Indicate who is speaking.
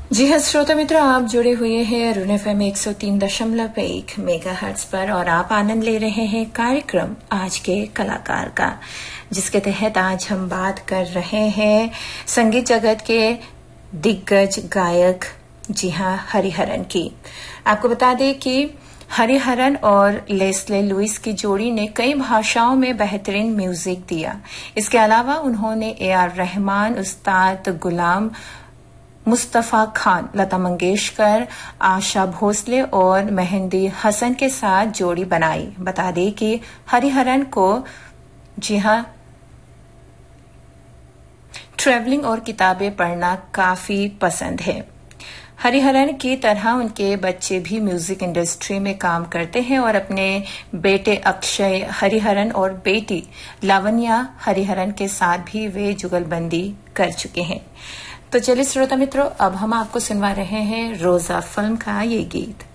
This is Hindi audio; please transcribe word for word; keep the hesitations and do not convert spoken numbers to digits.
Speaker 1: जी हाँ श्रोता मित्रों, आप जुड़े हुए हैं अरुण एफएम एक सौ तीन दशमलव एक मेगा हर्ट्ज पर और आप आनंद ले रहे हैं कार्यक्रम आज के कलाकार का, जिसके तहत आज हम बात कर रहे हैं संगीत जगत के दिग्गज गायक जी हाँ हरिहरन की। आपको बता दें कि हरिहरन और लेस्ले लुइस की जोड़ी ने कई भाषाओं में बेहतरीन म्यूजिक दिया। इसके अलावा उन्होंने ए आर रहमान, उस्ताद गुलाम मुस्तफा खान, लता मंगेशकर, आशा भोसले और मेहंदी हसन के साथ जोड़ी बनाई। बता दें कि हरिहरन को जी हाँ ट्रैवलिंग और किताबें पढ़ना काफी पसंद है। हरिहरन की तरह उनके बच्चे भी म्यूजिक इंडस्ट्री में काम करते हैं और अपने बेटे अक्षय हरिहरन और बेटी लावण्या हरिहरन के साथ भी वे जुगलबंदी कर चुके हैं। तो चलिए श्रोता मित्रों, अब हम आपको सुनवा रहे हैं रोजा फिल्म का ये गीत।